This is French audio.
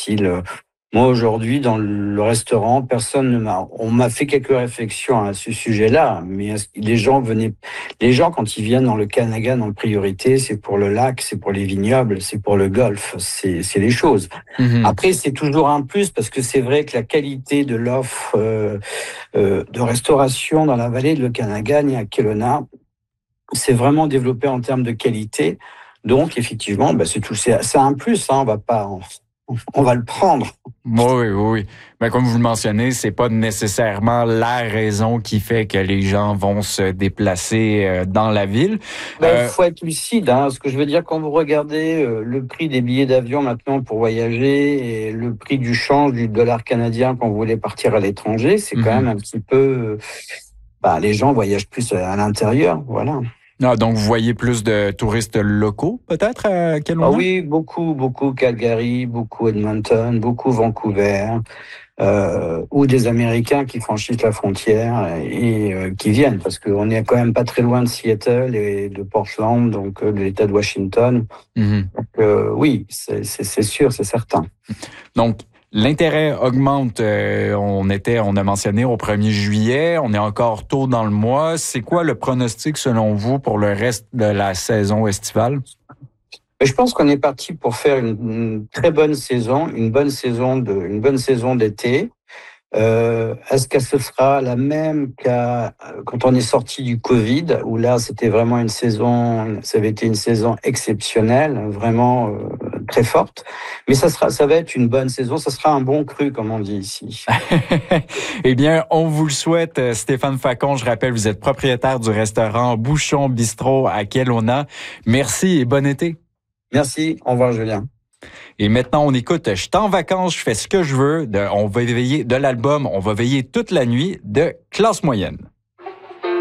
difficile. Moi, aujourd'hui, dans le restaurant, on m'a fait quelques réflexions à ce sujet-là, mais les gens, quand ils viennent dans le Canaghan en priorité, c'est pour le lac, c'est pour les vignobles, c'est pour le golf, c'est les choses. Mhm. Après, c'est toujours un plus parce que c'est vrai que la qualité de l'offre de restauration dans la vallée de l'Okanagan et à Kelowna, c'est vraiment développé en termes de qualité. Donc, effectivement, c'est un plus, hein, on va le prendre. Oui, oui, oui. Mais comme vous le mentionnez, c'est pas nécessairement la raison qui fait que les gens vont se déplacer dans la ville. Il faut être lucide, hein. Ce que je veux dire, quand vous regardez le prix des billets d'avion maintenant pour voyager et le prix du change du dollar canadien quand vous voulez partir à l'étranger, c'est quand même un petit peu... les gens voyagent plus à l'intérieur, voilà. Ah, donc, vous voyez plus de touristes locaux, peut-être, à Ah Kelowna? oui, beaucoup, beaucoup Calgary, beaucoup Edmonton, beaucoup Vancouver, ou des Américains qui franchissent la frontière et qui viennent, parce qu'on n'est quand même pas très loin de Seattle et de Portland, donc de l'État de Washington. Mhm. Donc, oui, c'est sûr, c'est certain. Donc, l'intérêt augmente. On a mentionné au 1er juillet. On est encore tôt dans le mois. C'est quoi le pronostic selon vous pour le reste de la saison estivale? Mais je pense qu'on est parti pour faire une très bonne saison, une bonne saison d'été. Est-ce que ce sera la même quand on est sorti du Covid, où là c'était vraiment ça avait été une saison exceptionnelle, vraiment très forte. Mais ça va être une bonne saison, ça sera un bon cru, comme on dit ici. Eh bien, on vous le souhaite, Stéphane Facon. Je rappelle, vous êtes propriétaire du restaurant Bouchon Bistrot à Kelowna. Merci et bon été. Merci, au revoir Julien. Et maintenant, on écoute Je suis en vacances, je fais ce que je veux. On va veiller de l'album On va veiller toute la nuit de Classe moyenne.